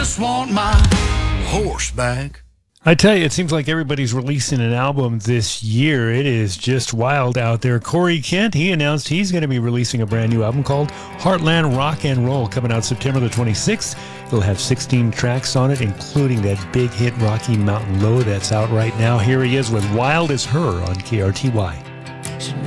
just want my horse back. I tell you, it seems like everybody's releasing an album this year. It is just wild out there. Corey Kent, he announced he's going to be releasing a brand new album called Heartland Rock and Roll, coming out September the 26th. It'll have 16 tracks on it, including that big hit Rocky Mountain Low that's out right now. Here he is with Wild as Her on KRTY.